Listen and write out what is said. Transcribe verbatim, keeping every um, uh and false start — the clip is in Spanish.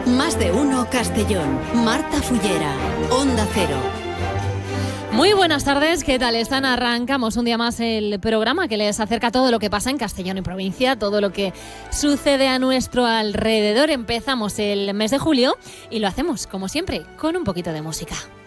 Más de uno Castellón. Marta Fullera, Onda Cero. Muy buenas tardes, ¿qué tal están? Arrancamos un día más el programa que les acerca todo lo que pasa en Castellón y provincia, todo lo que sucede a nuestro alrededor. Empezamos el mes de julio y lo hacemos, como siempre, con un poquito de música.